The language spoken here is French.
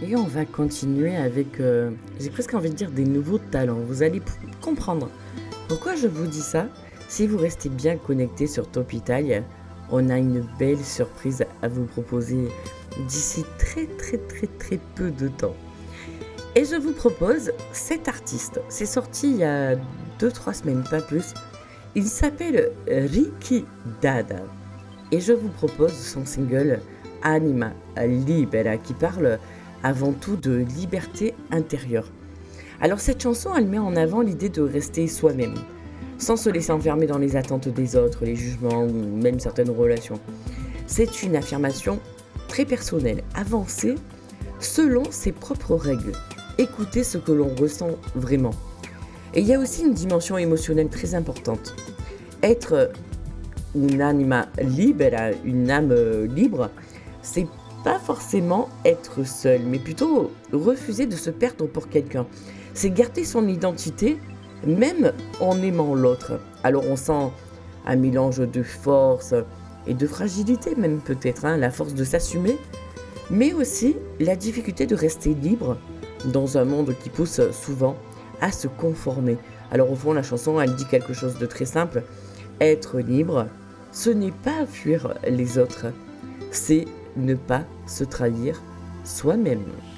Et on va continuer avec, j'ai presque envie de dire des nouveaux talents. Vous allez comprendre pourquoi je vous dis ça. Si vous restez bien connecté sur Top Italia, on a une belle surprise à vous proposer d'ici très très très très peu de temps. Et je vous propose cet artiste. C'est sorti il y a 2-3 semaines, pas plus. Il s'appelle Ricky Dada. Et je vous propose son single Anima Libera qui parle avant tout de liberté intérieure. Alors cette chanson, elle met en avant l'idée de rester soi-même, sans se laisser enfermer dans les attentes des autres, les jugements ou même certaines relations. C'est une affirmation très personnelle, avancer selon ses propres règles, écouter ce que l'on ressent vraiment. Et il y a aussi une dimension émotionnelle très importante. Être une anima libera, une âme libre, c'est pas forcément être seul, mais plutôt refuser de se perdre pour quelqu'un. C'est garder son identité, même en aimant l'autre. Alors on sent un mélange de force et de fragilité même peut-être, la force de s'assumer, mais aussi la difficulté de rester libre dans un monde qui pousse souvent à se conformer. Alors au fond, la chanson, elle dit quelque chose de très simple. Être libre, ce n'est pas fuir les autres, c'est ne pas se trahir soi-même.